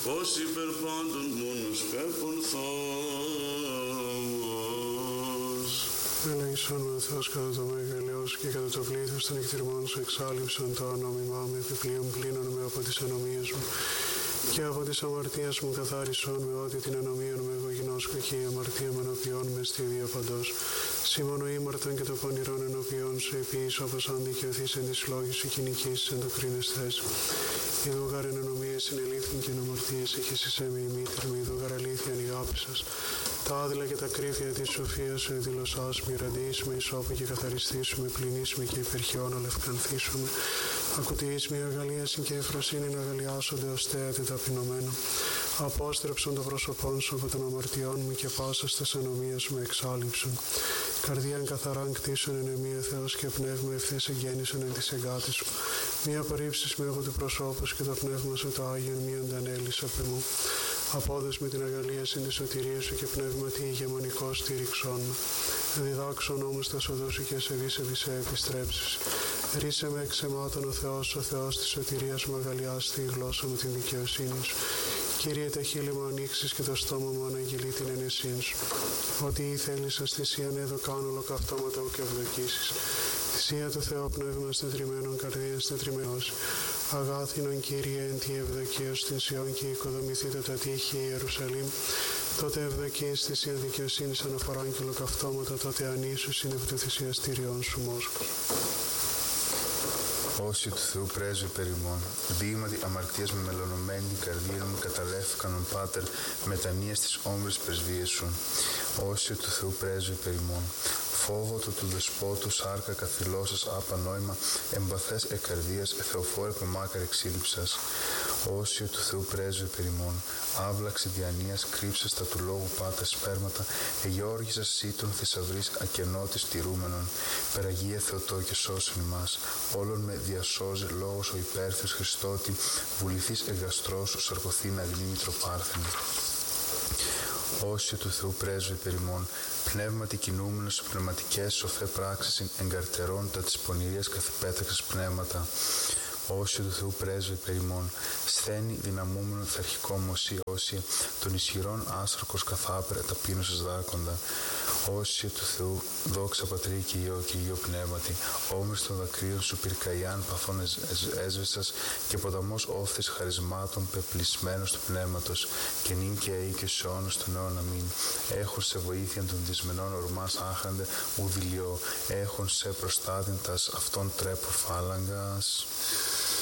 ως υπερπάντων μόνος πέπων Θεός. Ελέησον με ο Θεός κατά το μεγαλειός και κατά το πλήθος των εκτιρμών σου εξάλληψον το ανόμημά με επιπλέον πλήνων με από τις ανομίες μου και από τις αμαρτίες μου καθάρισον με ότι την ανομίων με εγώ γινώσκω και η αμαρτία με ενωπιών με στη διαπαντός. Σίμωνο ήμαρτον και το πονηρόν ενωπιών σου επίης όπως αν δικαιωθείς εν της λόγης σου κοινικής εν το κρίνες θες. Ιδού γαρ εν ανομίες συνελήφθην και εν αμαρτίες έχεις εσέ με ημίτερ με ιδού γαρ αλήθειαν η άπησας. Τα άδειλα και τα κρύφια της σοφίας σου εδηλωσάς με ραντίσουμε ισόπου και καθαριστήσουμε, πλυνίσουμε και υπερχιών αλευκανθήσουμε. Ακουτιείς με αγαλίαση και εφροσύνη να αγαλιάσονται ως θέατη ταπεινωμένο. Απόστρεψον το πρόσωπόν σου από των αμαρτιών μου και πάσας τες ανομίας μου εξάλληψον. Καρδίαν καθαράν κτίσον εν εμία Θεός και πνεύμα ευθύς εγγέννησον εν της εγκάτης σου. Μη απορρίψεις με από του προσώπου και το πνεύμα σου το Άγιον μη αντανέλης απ' εμού. Απόδες με την αγαλίαση της σωτηρίας σου και πνεύματι ηγεμονικό στήριξόν μου. Διδάξον όμως τα σοδού σου και σε βίσεβη σε επιστρέψεις. Ρίσε με εξ αιμάτων ο Θεός της σωτηρίας μου αγαλιάστη η γλώσσα μου την δικαιοσύνη σου. Κύριε, τα χείλη μου ανοίξεις και το στόμα μου αναγγελεί την ενεσίν σου. Ότι ή θέλεις αστησίαν εδώ κάνω ολοκαυτώματα ου και ευδοκίσεις. Θυσία του Θεού πνεύμα στετριμένων καρδίαν στετριμένος. Αγάθινον Κύριε εν τη ευδοκία στην Σιών και οικοδομηθείτε τα τείχη Ιερουσαλήμ. Τότε ευδοκίες θυσία δικαιοσύνης αναφοράν και ολοκαυτώματα, τότε ανήσους είναι το θυσιαστήριον σου Μόσκος. Όσοι του Θεού πρέσβη περιμών, δείγματι αμαρτίας με μελονωμένη καρδία μου καταλέφκανον πάτερ μετανοίας της όμβρης πρεσβείες σου. Όσοι του Θεού πρέσβη περιμών, φόβο του δεσπότου σάρκα καθυλώσας άπα νόημα, εμπαθές εκαρδίας, θεοφόρε πομάκαρ εξήλυψας. Όσοι του Θεού πρέσβη περιμών, άβλαξη διανοίας, κρύψας τα του λόγου πάτα σπέρματα, εγεώργησας σύτων θησαυρής ακενότης τηρούμενων, περαγία Θεοτό και σώσον ημάς, όλων με διασώζει λόγος ο υπέρθεος Χριστότη, βουληθής εγαστρός, σαρκωθήν αγνή Μητροπάρθενη. Όσοι του Θεού πρέσβη περιμών, πνεύματι κινούμενος πνευματικές σοφέ πράξεις εγκαρτερών τα της πονηρίας καθυπέταξης πνεύματα. Όσοι του Θεού πρέσβη περιμών, σθένη δυναμούμενο θαρχικό μοσί όσοι των ισχυρών άστρακος καθάπερα ταπείνωσες δάκοντα. Όσοι του Θεού δόξα Πατρί και Υιό και Υιό Πνεύματι, όμερς των δακρύων σου πυρκαγιάν παθών έσβεσας και ποταμός όφθης χαρισμάτων πεπλισμένος του Πνεύματος και νυν και αεί και σε αιώνος των αιών αμήν. Έχων σε βοήθειαν των δυσμενών ορμάς άχραντε ουδηλιό, έχων σε προστάτην τας αυτών τρέπο φάλαγγας.